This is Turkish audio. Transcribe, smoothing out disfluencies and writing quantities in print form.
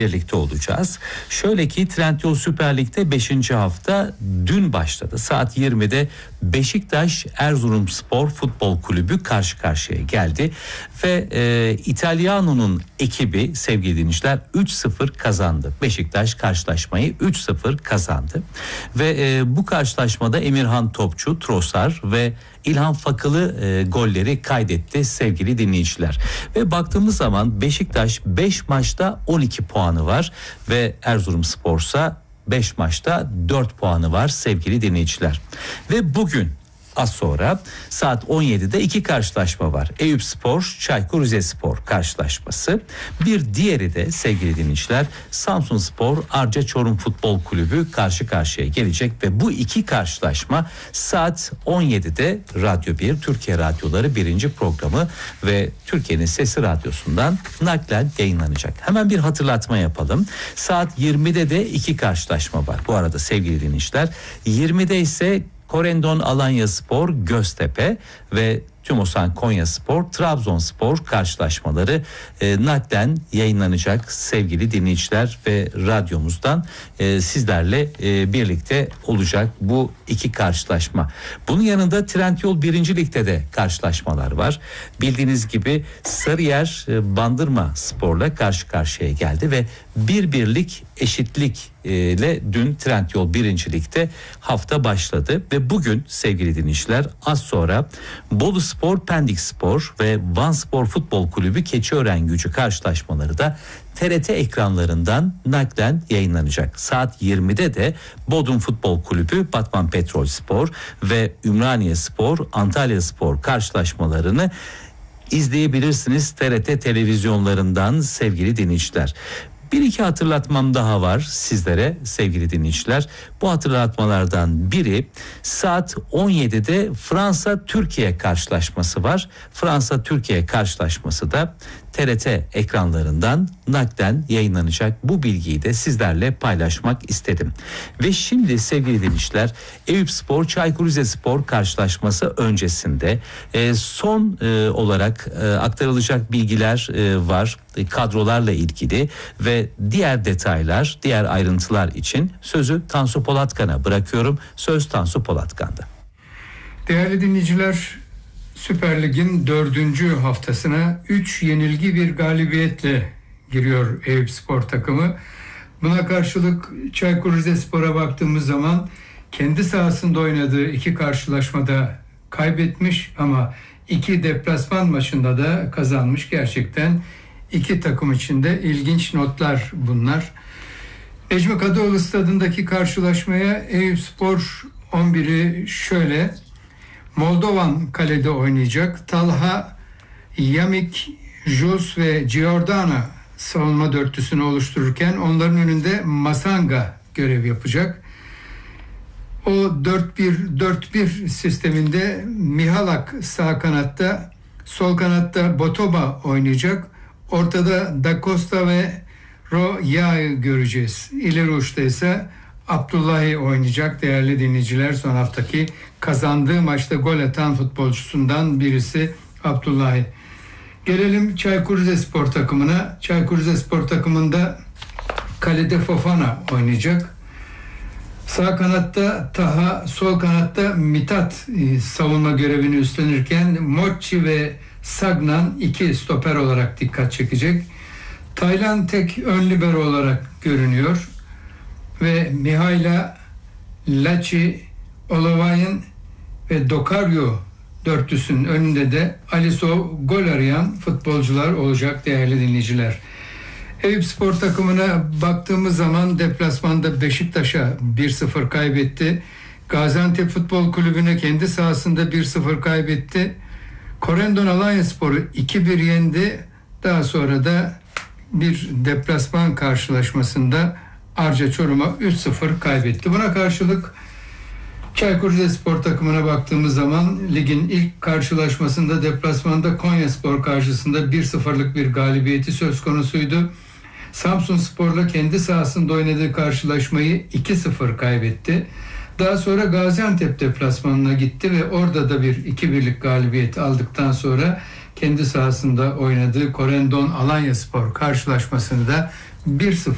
birlikte olacağız. Şöyle ki Trendyol Süper Lig'de 5. hafta dün başladı. Saat 20'de Beşiktaş Erzurumspor Futbol Kulübü karşı karşıya geldi. Ve İtalyano'nun ekibi sevgili dinleyiciler 3-0 kazandı. Beşiktaş karşılaşmayı 3-0 kazandı. Ve bu karşılaşmada Emirhan Topçu, Trossard ve İlhan Fakılı golleri kaydetti sevgili dinleyiciler. Ve baktığımız zaman Beşiktaş 5 maçta 12 puanı var ve Erzurumspor'sa 5 maçta 4 puanı var sevgili dinleyiciler. Ve bugün az sonra saat 17'de iki karşılaşma var. Eyüpspor, Çaykur Rizespor karşılaşması. Bir diğeri de sevgili dinleyiciler Samsunspor, Arca Çorum Futbol Kulübü karşı karşıya gelecek ve bu iki karşılaşma saat 17'de Radyo 1, Türkiye Radyoları 1. programı ve Türkiye'nin Sesi Radyosu'ndan naklen yayınlanacak. Hemen bir hatırlatma yapalım. Saat 20'de de iki karşılaşma var. Bu arada sevgili dinleyiciler 20'de ise Korendon Alanyaspor, Göztepe ve Tümosan Konyaspor, Trabzonspor karşılaşmaları naklen yayınlanacak sevgili dinleyiciler ve radyomuzdan sizlerle birlikte olacak bu iki karşılaşma. Bunun yanında Trendyol 1. Lig'de de karşılaşmalar var. Bildiğiniz gibi Sarıyer Bandırma Spor'la karşı karşıya geldi ve 1-1'lik eşitlik ile dün Trendyol 1. Lig'de hafta başladı ve bugün sevgili dinleyiciler az sonra Bolu Spor, Pendik Spor ve Van Spor Futbol Kulübü Keçiören-Gücü karşılaşmaları da TRT ekranlarından naklen yayınlanacak. Saat 20'de de Bodrum Futbol Kulübü, Batman Petrolspor ve Ümraniye-Spor, Antalya-Spor karşılaşmalarını izleyebilirsiniz TRT televizyonlarından sevgili dinleyiciler. Bir iki hatırlatmam daha var sizlere sevgili dinleyiciler. Bu hatırlatmalardan biri saat 17'de Fransa-Türkiye karşılaşması var. Fransa-Türkiye karşılaşması da TRT ekranlarından naklen yayınlanacak. Bu bilgiyi de sizlerle paylaşmak istedim. Ve şimdi sevgili dinleyiciler Eyüpspor Çaykur Rizespor karşılaşması öncesinde son olarak aktarılacak bilgiler var. Kadrolarla ilgili ve diğer detaylar, diğer ayrıntılar için sözü Tansu Polatkan'a bırakıyorum. Söz Tansu Polatkan'da. Değerli dinleyiciler, Süper Lig'in 4. haftasına 3 yenilgi bir galibiyetle giriyor Eyüpspor takımı. Buna karşılık Çaykur Rizespor'a baktığımız zaman kendi sahasında oynadığı iki karşılaşmada kaybetmiş ama 2 deplasman maçında da kazanmış. Gerçekten iki takım için de ilginç notlar bunlar. Necmi Kadıoğlu stadındaki karşılaşmaya Eyüpspor 11'i şöyle: Moldovan kalede oynayacak. Talha, Yamik, Jules ve Giordana savunma dörtlüsünü oluştururken onların önünde Masanga görev yapacak. O 4-1-4-1 sisteminde Mihalak sağ kanatta, sol kanatta Botoba oynayacak. Ortada Da Costa ve Roya'yı göreceğiz. İleri uçta ise Abdullahi oynayacak değerli dinleyiciler. Son haftaki kazandığı maçta gol atan futbolcusundan birisi Abdullahi. Gelelim Çaykur Rizespor takımına. Çaykur Rizespor takımında kalede Fofana oynayacak. Sağ kanatta Taha, sol kanatta Mithat savunma görevini üstlenirken Mochi ve Sagnan iki stoper olarak dikkat çekecek. Taylan tek ön libero olarak görünüyor. Ve Mihaila, Laci, Olovayın ve Dokaryo dörtlüsünün önünde de Alisov gol arayan futbolcular olacak değerli dinleyiciler. Eyüpspor takımına baktığımız zaman deplasmanda Beşiktaş'a 1-0 kaybetti. Gaziantep Futbol Kulübü'ne kendi sahasında 1-0 kaybetti. Korendon Alanyaspor'u 2-1 yendi. Daha sonra da bir deplasman karşılaşmasında Arca Çorum'a 3-0 kaybetti. Buna karşılık Çaykur Rizespor takımına baktığımız zaman ligin ilk karşılaşmasında deplasmanda Konyaspor karşısında 1-0'lık bir galibiyeti söz konusuydu. Samsunspor'la kendi sahasında oynadığı karşılaşmayı 2-0 kaybetti. Daha sonra Gaziantep deplasmanına gitti ve orada da bir 2-1'lik galibiyet aldıktan sonra kendi sahasında oynadığı Korendon Alanyaspor karşılaşmasını da 1-0